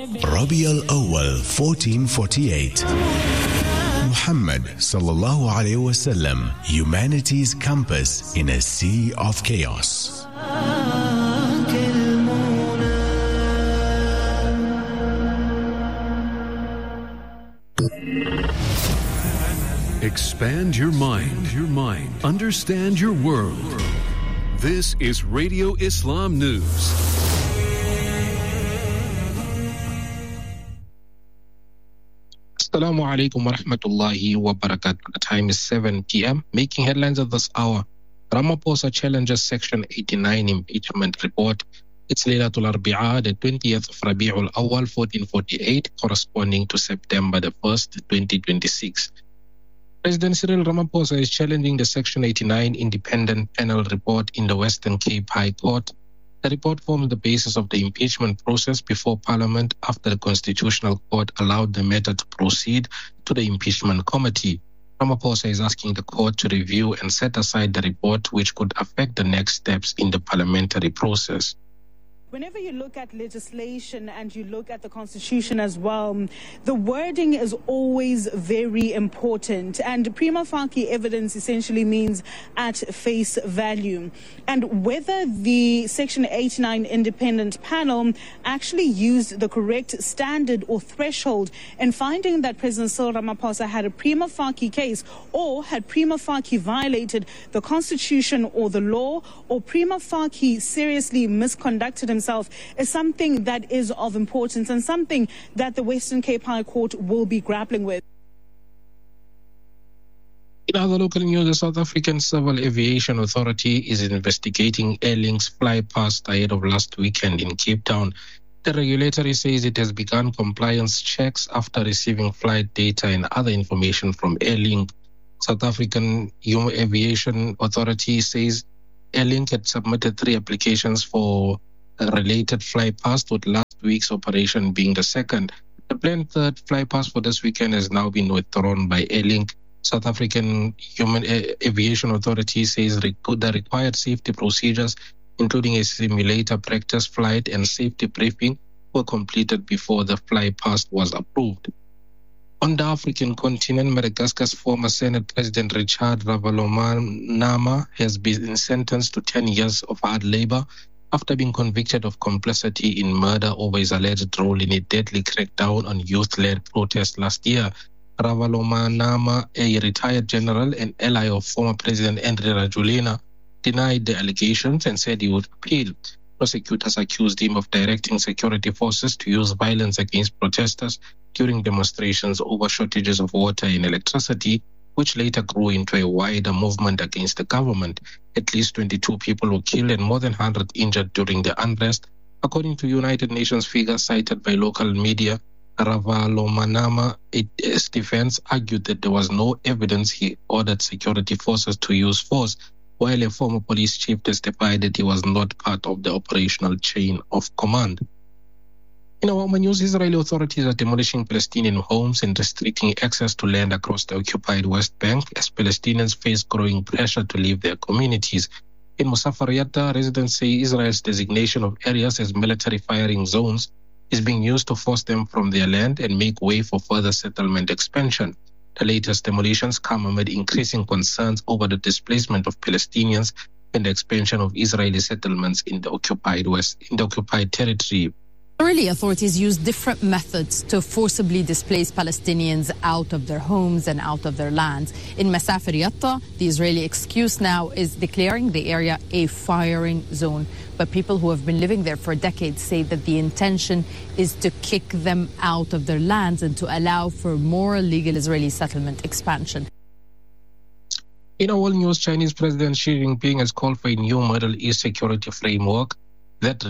Rabi al-Awwal 1448. Muhammad sallallahu alayhi wasallam, humanity's compass in a sea of chaos. Expand your mind. Understand your world. This is Radio Islam News. Assalamu alaikum wa rahmatullahi wa barakatuh. The time is 7 p.m. Making headlines at this hour. Ramaphosa challenges Section 89 impeachment report. It's Laylatul Arbi'a, the 20th of Rabi'ul Awwal 1448, corresponding to September the 1st, 2026. President Cyril Ramaphosa is challenging the Section 89 independent panel report in the Western Cape High Court. The report forms the basis of the impeachment process before Parliament after the Constitutional Court allowed the matter to proceed to the impeachment committee. Ramaphosa is asking the court to review and set aside the report, which could affect the next steps in the parliamentary process. Whenever you look at legislation and you look at the Constitution as well, the wording is always very important. And prima facie evidence essentially means at face value. And whether the Section 89 independent panel actually used the correct standard or threshold in finding that President Cyril Ramaphosa had a prima facie case or had prima facie violated the Constitution or the law, or prima facie seriously misconducted himself, is something that is of importance and something that the Western Cape High Court will be grappling with. In other local news, the South African Civil Aviation Authority is investigating Air Link's fly past ahead of last weekend in Cape Town. The regulator says it has begun compliance checks after receiving flight data and other information from Air Link. South African Aviation Authority says Air Link had submitted 3 applications for a related fly past, with last week's operation being the second. The planned third fly past for this weekend has now been withdrawn by Air Link. South African Aviation Authority says the required safety procedures, including a simulator practice flight and safety briefing, were completed before the fly past was approved. On the African continent, Madagascar's former Senate President Richard Ravalomanana has been sentenced to 10 years of hard labor after being convicted of complicity in murder over his alleged role in a deadly crackdown on youth-led protests last year. Ravalomanana, a retired general and ally of former President Andry Rajoelina, denied the allegations and said he would appeal. Prosecutors accused him of directing security forces to use violence against protesters during demonstrations over shortages of water and electricity, which later grew into a wider movement against the government. At least 22 people were killed and more than 100 injured during the unrest. According to United Nations figures cited by local media, Ravalomanana's defense argued that there was no evidence he ordered security forces to use force, while a former police chief testified that he was not part of the operational chain of command. In our news, Israeli authorities are demolishing Palestinian homes and restricting access to land across the occupied West Bank as Palestinians face growing pressure to leave their communities. In Musafar Yatta, residents say Israel's designation of areas as military firing zones is being used to force them from their land and make way for further settlement expansion. The latest demolitions come amid increasing concerns over the displacement of Palestinians and the expansion of Israeli settlements in the occupied territory. Israeli authorities use different methods to forcibly displace Palestinians out of their homes and out of their lands. In Masafir Yatta, the Israeli excuse now is declaring the area a firing zone. But people who have been living there for decades say that the intention is to kick them out of their lands and to allow for more legal Israeli settlement expansion. In our news, Chinese President Xi Jinping has called for a new Middle East security framework that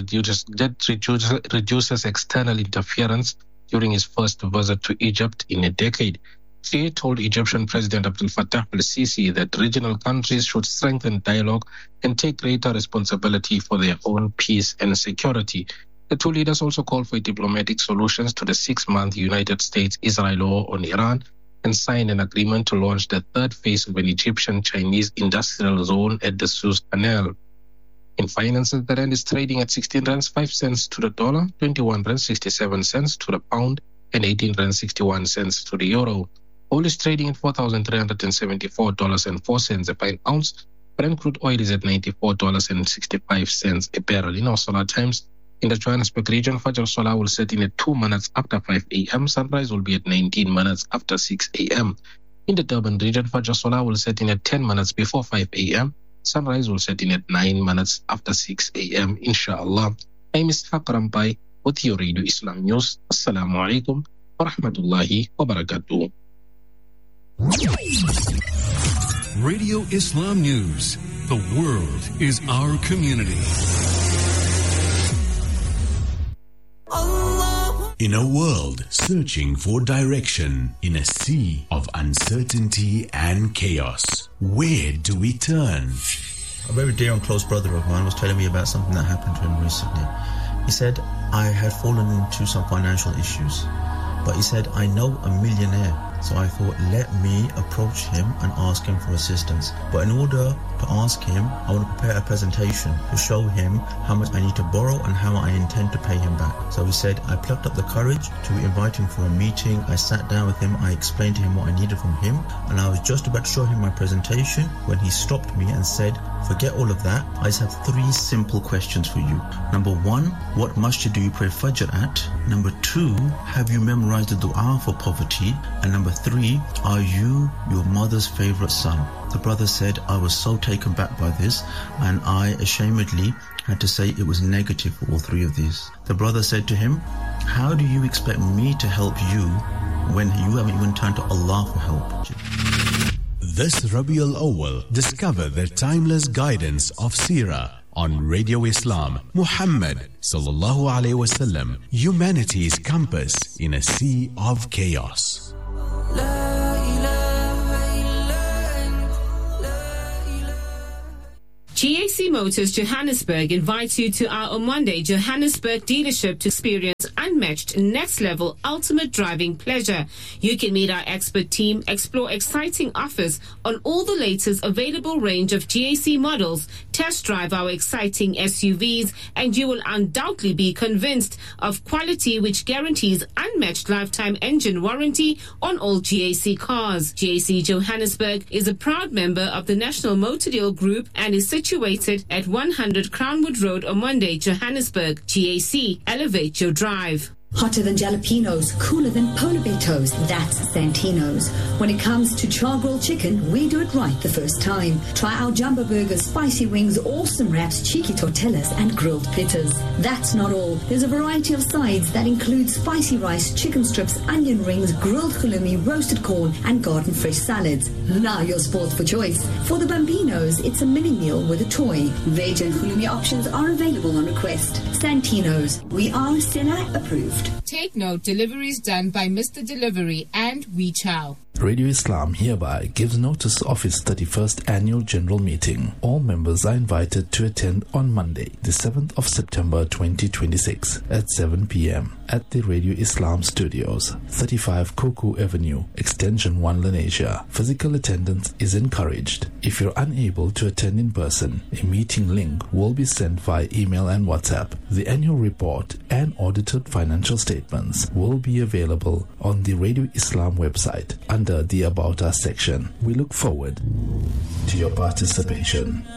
reduces external interference during his first visit to Egypt in a decade. Xi told Egyptian President Abdel Fattah al-Sisi that regional countries should strengthen dialogue and take greater responsibility for their own peace and security. The two leaders also called for diplomatic solutions to the 6-month United States-Israel war on Iran and signed an agreement to launch the third phase of an Egyptian-Chinese industrial zone at the Suez Canal. In finances, the rand is trading at 16 rands 5 cents to the dollar, 21 rands 67 cents to the pound, and 18 rands 61 cents to the euro. Oil is trading at $4,374.04 a fine ounce. Brent crude oil is at $94.65 a barrel. In our solar times, in the Johannesburg region, Fajr Solar will set in at 2 minutes after 5 a.m. Sunrise will be at 19 minutes after 6 a.m. In the Durban region, Fajr Solar will set in at 10 minutes before 5 a.m. Sunrise will set in at 9 minutes after 6 a.m. Inshallah. I'm Ishaq Rampai with your Radio Islam News. Assalamu alaikum wa rahmatullahi wa barakatuh. Radio Islam News. The world is our community. In a world searching for direction, in a sea of uncertainty and chaos, where do we turn? A very dear and close brother of mine was telling me about something that happened to him recently. He said, I had fallen into some financial issues, but he said, I know a millionaire. So I thought, let me approach him and ask him for assistance. But in order to ask him, I want to prepare a presentation to show him how much I need to borrow and how I intend to pay him back. So he said, I plucked up the courage to invite him for a meeting. I sat down with him, I explained to him what I needed from him, and I was just about to show him my presentation when he stopped me and said, forget all of that. I just have 3 simple questions for you. Number 1, what masjid do you pray Fajr at? Number 2, have you memorized the dua for poverty? And number 3, are you your mother's favorite son? The brother said, I was so taken back by this, and I ashamedly had to say it was negative for all 3 of these. The brother said to him, how do you expect me to help you when you haven't even turned to Allah for help? This Rabiul Awwal, discover the timeless guidance of Seerah on Radio Islam. Muhammad sallallahu alaihi wasallam, humanity's compass in a sea of chaos. GAC Motors Johannesburg invites you to our Omonde Johannesburg dealership to experience unmatched next-level ultimate driving pleasure. You can meet our expert team, explore exciting offers on all the latest available range of GAC models, test drive our exciting SUVs, and you will undoubtedly be convinced of quality which guarantees unmatched lifetime engine warranty on all GAC cars. GAC Johannesburg is a proud member of the National Motor Deal Group and is situated at 100 Crownwood Road, Omonde, Johannesburg. GAC, elevate your drive. Hotter than jalapenos, cooler than polar bear toast, that's Santino's. When it comes to char-grilled chicken, we do it right the first time. Try our jumbo burgers, spicy wings, awesome wraps, cheeky tortillas, and grilled pitas. That's not all. There's a variety of sides that include spicy rice, chicken strips, onion rings, grilled halloumi, roasted corn, and garden fresh salads. Now you're spoiled for choice. For the Bambinos, it's a mini meal with a toy. Veg and halloumi options are available on request. Santino's. We are Stella approved. Take note, deliveries done by Mr. Delivery and We Chow. Radio Islam hereby gives notice of its 31st annual general meeting. All members are invited to attend on Monday, the 7th of September 2026 at 7 p.m. at the Radio Islam Studios, 35 Koku Avenue, Extension 1 Lenasia. Physical attendance is encouraged. If you're unable to attend in person, a meeting link will be sent via email and WhatsApp. The annual report and audited financial statements will be available on the Radio Islam website under the About Us section. We look forward to your participation.